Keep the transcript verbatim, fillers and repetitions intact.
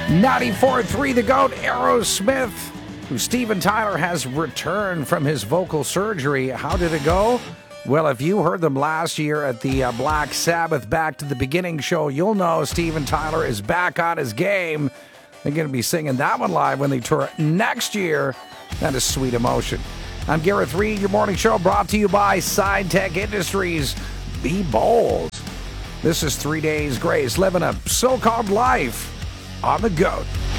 ninety-four point three The Goat, Aerosmith, who Steven Tyler has returned from his vocal surgery. How did it go? Well, if you heard them last year at the uh, Black Sabbath Back to the Beginning show, you'll know Steven Tyler is back on his game. They're going to be singing that one live when they tour next year. That is Sweet Emotion. I'm Gareth Reed, your morning show brought to you by SideTech Industries. Be bold. This is Three Days Grace, living a so-called life on the Goat.